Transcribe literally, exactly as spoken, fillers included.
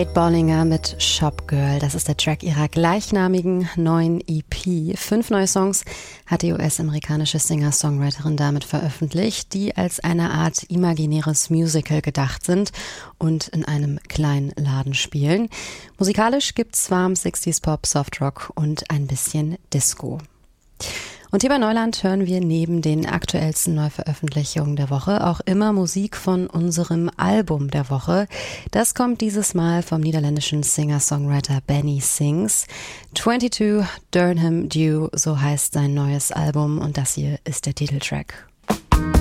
Kate Bollinger mit Shop Girl, das ist der Track ihrer gleichnamigen neuen E P. Fünf neue Songs hat die U S-amerikanische Singer-Songwriterin damit veröffentlicht, die als eine Art imaginäres Musical gedacht sind und in einem kleinen Laden spielen. Musikalisch gibt's warm sechziger Pop, Softrock und ein bisschen Disco. Und hier bei Neuland hören wir neben den aktuellsten Neuveröffentlichungen der Woche auch immer Musik von unserem Album der Woche. Das kommt dieses Mal vom niederländischen Singer-Songwriter Benny Sings. zweiundzwanzig Durham Dew, so heißt sein neues Album und das hier ist der Titeltrack.